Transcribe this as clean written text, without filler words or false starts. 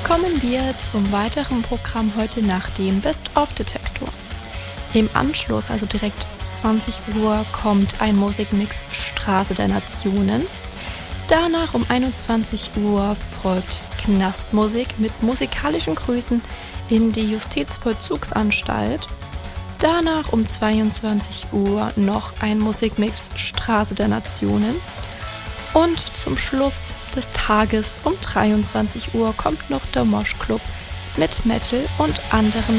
kommen wir zum weiteren Programm heute nach dem Best-of-Detektor. Im Anschluss, also direkt 20 Uhr, kommt ein Musikmix Straße der Nationen. Danach um 21 Uhr folgt Knastmusik mit musikalischen Grüßen in die Justizvollzugsanstalt. Danach um 22 Uhr noch ein Musikmix Straße der Nationen. Und zum Schluss des Tages um 23 Uhr kommt noch der Mosh Club mit Metal und anderen